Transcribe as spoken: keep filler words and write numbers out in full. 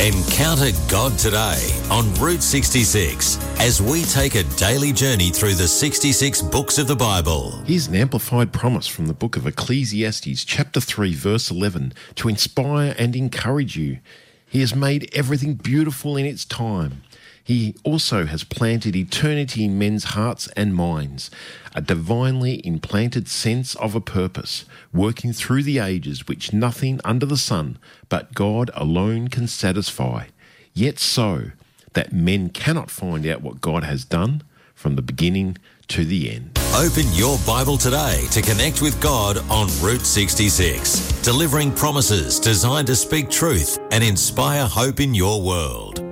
Encounter God today on Route sixty-six as we take a daily journey through the sixty-six books of the Bible. Here's an amplified promise from the book of Ecclesiastes, chapter three, verse eleven, to inspire and encourage you. He has made everything beautiful in its time. He also has planted eternity in men's hearts and minds, a divinely implanted sense of a purpose, working through the ages which nothing under the sun but God alone can satisfy, yet so that men cannot find out what God has done from the beginning to the end. Open your Bible today to connect with God on Route sixty-six, delivering promises designed to speak truth and inspire hope in your world.